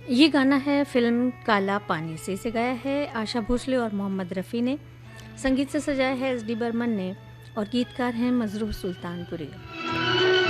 ये गाना है फ़िल्म काला पानी से। इसे गाया है आशा भोसले और मोहम्मद रफ़ी ने। संगीत से सजाया है एस डी बर्मन ने और गीतकार हैं मजरूह सुल्तानपुरी।